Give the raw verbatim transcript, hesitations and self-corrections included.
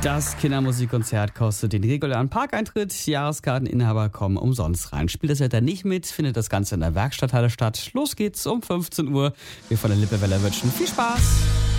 Das Kindermusikkonzert kostet den regulären Parkeintritt. Jahreskarteninhaber kommen umsonst rein. Spielt das Wetter nicht mit, findet das Ganze in der Werkstatthalle statt. Los geht's um fünfzehn Uhr. Wir von der Lippewelle wünschen viel Spaß.